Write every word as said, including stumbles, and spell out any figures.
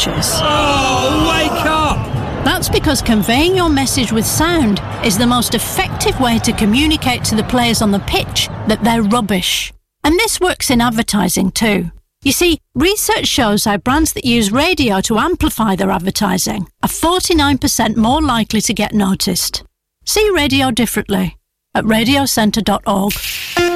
pitches. Oh, wake up! That's because conveying your message with sound is the most effective way to communicate to the players on the pitch that they're rubbish. And this works in advertising too. You see, research shows how brands that use radio to amplify their advertising are forty-nine percent more likely to get noticed. See radio differently at radio centre dot org.